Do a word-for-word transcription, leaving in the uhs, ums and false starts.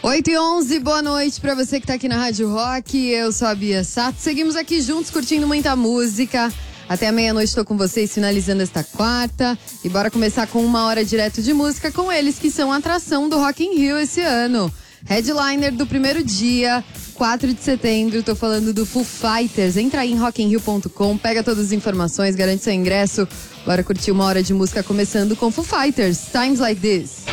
oito e onze, boa noite pra você que tá aqui na Rádio Rock. Eu sou a Bia Sato. Seguimos aqui juntos curtindo muita música. Até a meia-noite tô com vocês, finalizando esta quarta. E bora começar com uma hora direto de música com eles, que são a atração do Rock in Rio esse ano. Headliner do primeiro dia, quatro de setembro, tô falando do Foo Fighters. Entra aí em rock in rio ponto com, pega todas as informações, garante seu ingresso. Bora curtir uma hora de música começando com Foo Fighters, Times Like This.